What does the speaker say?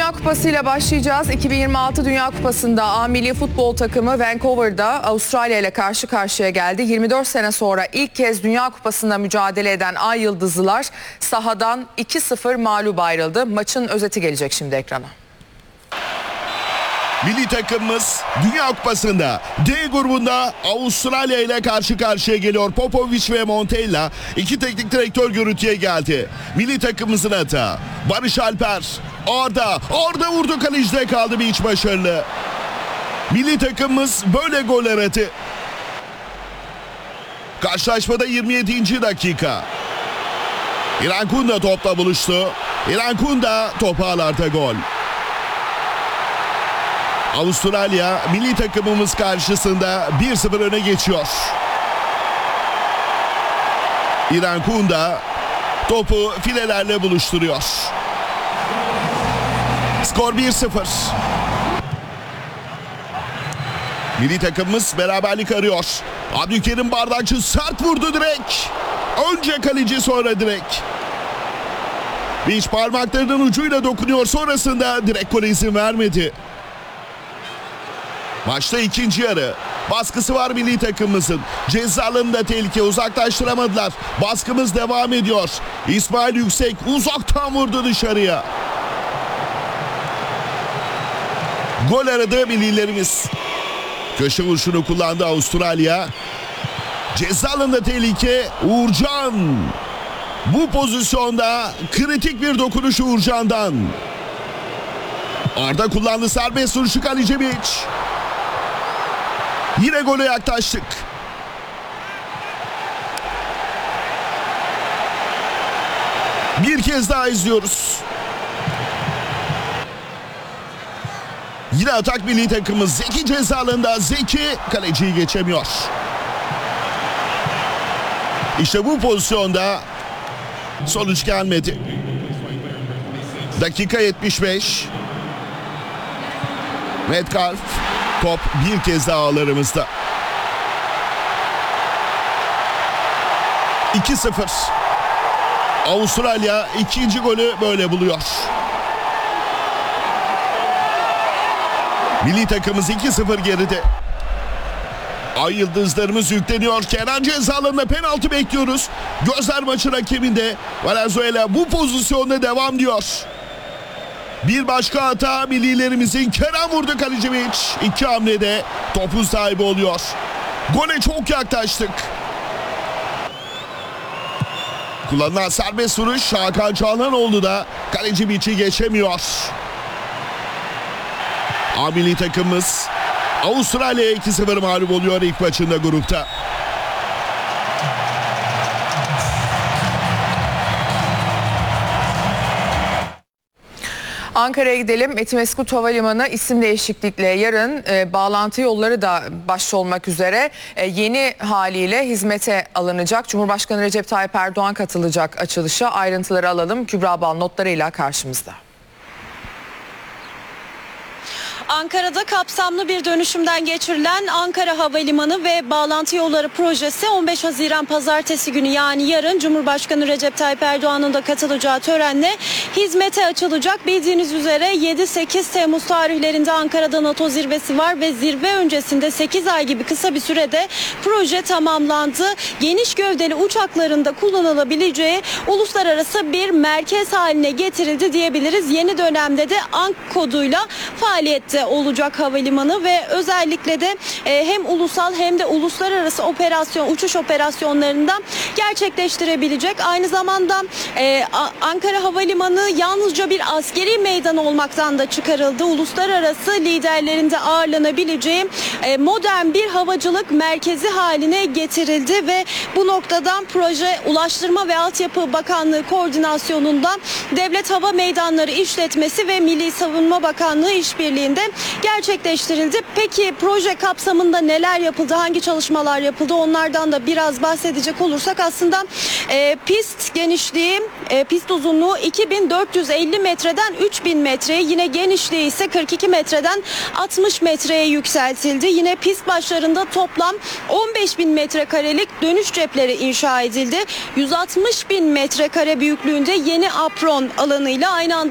Dünya Kupası ile başlayacağız. 2026 Dünya Kupası'nda A milli futbol takımı Vancouver'da Avustralya ile karşı karşıya geldi. 24 sene sonra ilk kez Dünya Kupası'nda mücadele eden Ay Yıldızlılar sahadan 2-0 mağlup ayrıldı. Maçın özeti gelecek şimdi ekrana. Milli takımımız Dünya Kupası'nda D grubunda Avustralya ile karşı karşıya geliyor. Popovic ve Montella iki teknik direktör görüntüye geldi. Milli takımımızın hata. Barış Alper Arda vurdu, kalecide kaldı, bir iç başarılı. Milli takımımız böyle gol aradı. Karşılaşmada 27. dakika. İrankunda topla buluştu. İrankunda top ağlarda gol. Avustralya milli takımımız karşısında 1-0 öne geçiyor. İrankunda topu filelerle buluşturuyor. Skor 1-0. Milli takımımız beraberlik arıyor. Abdülkerim Bardakçı sert vurdu direkt. Önce kaleci, sonra direkt. Beş parmaklarının ucuyla dokunuyor, sonrasında direkt gole izin vermedi. Maçta ikinci yarı. Baskısı var milli takımımızın. Ceza alanında tehlike, uzaklaştıramadılar. Baskımız devam ediyor. İsmail Yüksek uzaktan vurdu dışarıya. Gol aradı millilerimiz. Köşe vuruşunu kullandı Avustralya. Ceza alanında tehlike. Uğurcan. Bu pozisyonda kritik bir dokunuş Uğurcan'dan. Arda kullandı serbest vuruşu, Kalicevic. Yine gole yaklaştık. Bir kez daha izliyoruz. Yine atak milli takımımız. Zeki ceza alanında. Zeki kaleciyi geçemiyor. İşte bu pozisyonda sonuç gelmedi. Dakika 75. Metcalf. Top bir kez daha ağlarımızda. 2-0. Avustralya ikinci golü böyle buluyor. Milli takımımız 2-0 geride. Ay Yıldızlarımız yükleniyor. Kenan ceza alanında penaltı bekliyoruz. Gözler maçın hakeminde. Valenzuela bu pozisyonda devam diyor. Bir başka hata millilerimizin. Kenan vurdu, Kalicevic. İki hamlede topun sahibi oluyor. Gole çok yaklaştık. Kullanılan serbest vuruş. Hakan Çalhanoğlu da Kalecivic'i geçemiyor. A milli takımımız Avustralya'ya 2-0 mağlup oluyor ilk maçında grupta. Ankara'ya gidelim. Etimesgut Havalimanı isim değişiklikle yarın bağlantı yolları da başta olmak üzere yeni haliyle hizmete alınacak. Cumhurbaşkanı Recep Tayyip Erdoğan katılacak açılışa. Ayrıntıları alalım. Kübra Bal notlarıyla karşımızda. Ankara'da kapsamlı bir dönüşümden geçirilen Ankara Havalimanı ve Bağlantı Yolları projesi 15 Haziran Pazartesi günü, yani yarın Cumhurbaşkanı Recep Tayyip Erdoğan'ın da katılacağı törenle hizmete açılacak. Bildiğiniz üzere 7-8 Temmuz tarihlerinde Ankara'da NATO zirvesi var ve zirve öncesinde 8 ay gibi kısa bir sürede proje tamamlandı. Geniş gövdeli uçaklarında kullanılabileceği uluslararası bir merkez haline getirildi diyebiliriz. Yeni dönemde de ANK koduyla faaliyette olacak havalimanı ve özellikle de hem ulusal hem de uluslararası uçuş operasyonlarında gerçekleştirebilecek. Aynı zamanda Ankara Havalimanı yalnızca bir askeri meydan olmaktan da çıkarıldı. Uluslararası liderlerin de ağırlanabileceği modern bir havacılık merkezi haline getirildi ve bu noktadan proje Ulaştırma ve Altyapı Bakanlığı koordinasyonunda Devlet Hava Meydanları İşletmesi ve Milli Savunma Bakanlığı işbirliğinde gerçekleştirildi. Peki proje kapsamında neler yapıldı, hangi çalışmalar yapıldı, onlardan da biraz bahsedecek olursak aslında pist genişliği, pist uzunluğu 2450 metreden 3000 metreye, yine genişliği ise 42 metreden 60 metreye yükseltildi. Yine pist başlarında toplam 15.000 metrekarelik dönüş cepleri inşa edildi. 160.000 metrekare büyüklüğünde yeni apron alanıyla aynı anda